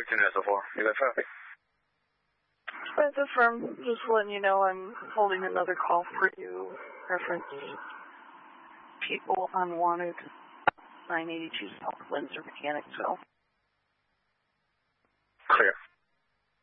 13 SO4. You got traffic. That's affirmed. Just letting you know I'm holding another call for you. Reference people unwanted. 982 South Windsor, Mechanicsville. Clear.